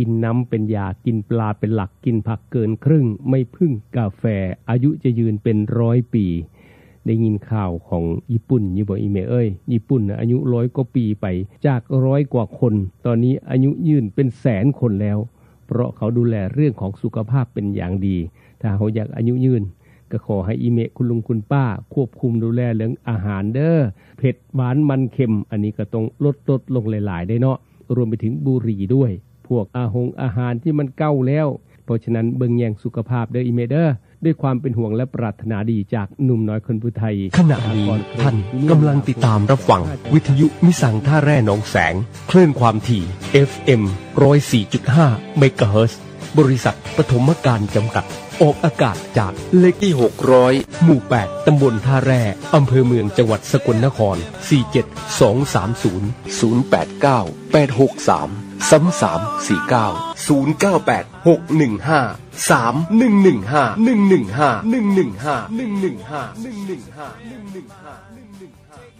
กินน้ำเป็นยากินปลาเป็นหลักกินผักเกินครึ่งไม่พึ่งกาแฟอายุจะยืนเป็น100 ปีได้ยินข่าวของญี่ปุ่นอยู่บ่อีเมเอ้ยญี่ปุ่นอายุ100 กว่าปีไปจาก100 กว่าคนตอนนี้อายุยืนเป็นแสนคนแล้วเพราะเขาดูแลเรื่องของสุขภาพเป็นอย่างดีถ้าเขาอยากอายุยืนก็ขอให้อีเมะคุณลุงคุณป้าควบคุมดูแลเรื่องอาหารเด้อเผ็ดหวานมันเค็มอันนี้ก็ต้องลดลงหลายๆได้เนาะรวมไปถึงบุหรี่ด้วยพวกอาหารที่มันเก่าแล้วเพราะฉะนั้นเบิ่งแยงสุขภาพเด้ออีเมเด้อด้วยความเป็นห่วงและปรารถนาดีจากหนุ่มน้อยคนผู้ไทยขณะนี้ท่านกำลังติดตามรับฟังวิทยุมิสังท่าแร่หนองแสงคลื่นความถี่ FM 104.5 เมกะเฮิรตซ์บริษัทปฐมการจำกัดออกอากาศจากเลขที่600หมู่8ตำบลท่าแร่อำเภอเมืองจังหวัดสกลนคร47230 089 863 3349 098 615 3115 115 115 115 115 115